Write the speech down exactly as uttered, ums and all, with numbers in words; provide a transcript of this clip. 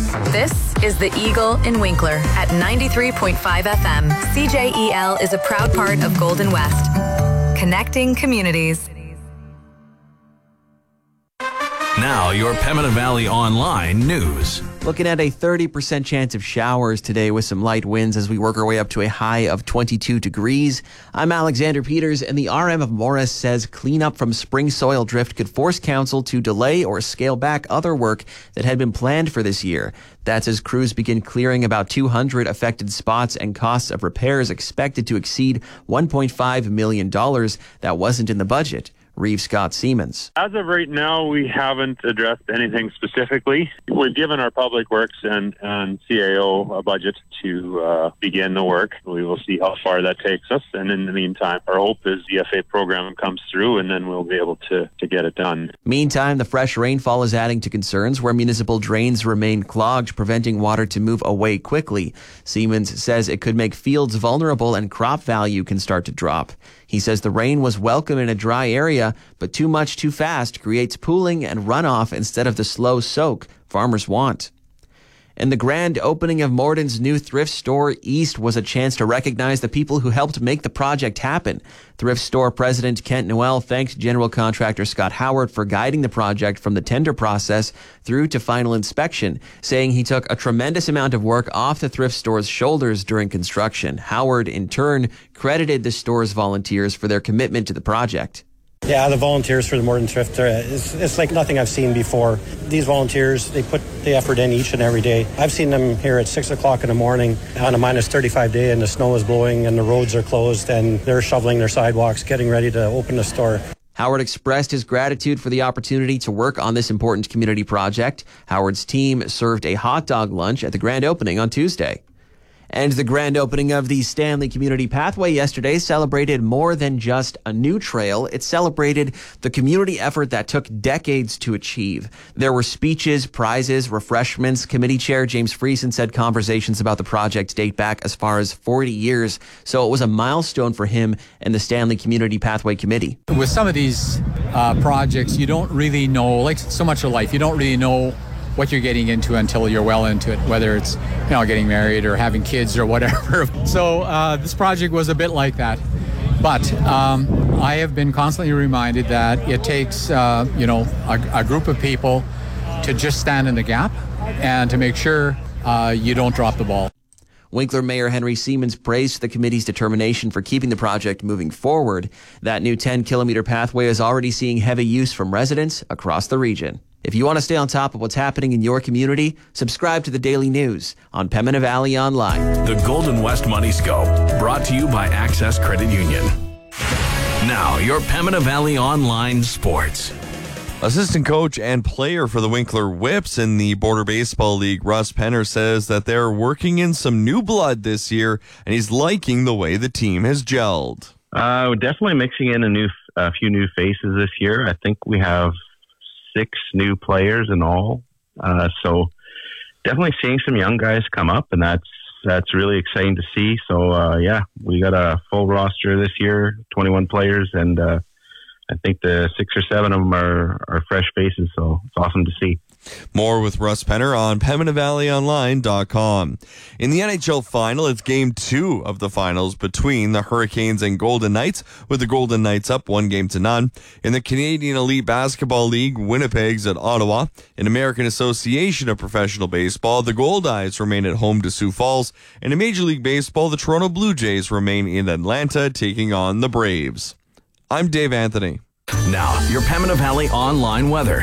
This is The Eagle in Winkler at ninety-three point five F M. C J E L is a proud part of Golden West. Connecting communities. Now, your Pembina Valley Online news. Looking at a thirty percent chance of showers today with some light winds as we work our way up to a high of twenty-two degrees. I'm Alexander Peters, and the R M of Morris says cleanup from spring soil drift could force council to delay or scale back other work that had been planned for this year. That's as crews begin clearing about two hundred affected spots and costs of repairs expected to exceed one point five million dollars. That wasn't in the budget. Reeve Scott Siemens. As of right now, we haven't addressed anything specifically. We've given our Public Works and, and C A O a budget to uh, begin the work. We will see how far that takes us. And in the meantime, our hope is the F A program comes through and then we'll be able to, to get it done. Meantime, the fresh rainfall is adding to concerns where municipal drains remain clogged, preventing water to move away quickly. Siemens says it could make fields vulnerable and crop value can start to drop. He says the rain was welcome in a dry area, but too much too fast creates pooling and runoff instead of the slow soak farmers want. And the grand opening of Morden's new thrift store East was a chance to recognize the people who helped make the project happen. Thrift store president Kent Noel thanked general contractor Scott Howard for guiding the project from the tender process through to final inspection, saying he took a tremendous amount of work off the thrift store's shoulders during construction. Howard, in turn, credited the store's volunteers for their commitment to the project. Yeah, the volunteers for the Morden Thrift, it's, it's like nothing I've seen before. These volunteers, they put the effort in each and every day. I've seen them here at six o'clock in the morning on a minus thirty-five day and the snow is blowing and the roads are closed and they're shoveling their sidewalks, getting ready to open the store. Howard expressed his gratitude for the opportunity to work on this important community project. Howard's team served a hot dog lunch at the grand opening on Tuesday. And the grand opening of the Stanley Community Pathway yesterday celebrated more than just a new trail. It celebrated the community effort that took decades to achieve. There were speeches, prizes, refreshments. Committee Chair James Friesen said conversations about the project date back as far as forty years. So it was a milestone for him and the Stanley Community Pathway Committee. With some of these uh, projects, you don't really know, like so much of life, you don't really know what you're getting into until you're well into it, whether it's, you know, getting married or having kids or whatever. So uh, this project was a bit like that. But um, I have been constantly reminded that it takes, uh, you know, a, a group of people to just stand in the gap and to make sure uh, you don't drop the ball. Winkler Mayor Henry Siemens praised the committee's determination for keeping the project moving forward. That new ten-kilometer pathway is already seeing heavy use from residents across the region. If you want to stay on top of what's happening in your community, subscribe to the Daily News on Pembina Valley Online. The Golden West Money Scope, brought to you by Access Credit Union. Now, your Pembina Valley Online Sports. Assistant coach and player for the Winkler Whips in the Border Baseball League, Russ Penner, says that they're working in some new blood this year, and he's liking the way the team has gelled. Uh, we're definitely mixing in a new, a few new faces this year. I think we have six new players in all. Uh, so definitely seeing some young guys come up, and that's that's really exciting to see. So, uh, yeah, we got a full roster this year, twenty-one players, and uh, I think the six or seven of them are, are fresh faces, so it's awesome to see. More with Russ Penner on Pembina Valley Online dot com. In the N H L final, it's game two of the finals between the Hurricanes and Golden Knights, with the Golden Knights up one game to none. In the Canadian Elite Basketball League, Winnipeg's at Ottawa. In American Association of Professional Baseball, the Goldeyes remain at home to Sioux Falls. And in Major League Baseball, the Toronto Blue Jays remain in Atlanta, taking on the Braves. I'm Dave Anthony. Now, your Pembina Valley Online weather.